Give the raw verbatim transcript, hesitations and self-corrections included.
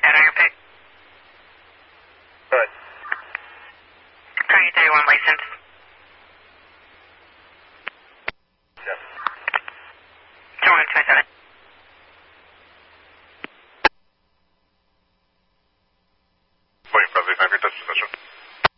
pad on your pick? Good. twenty thirty-one license.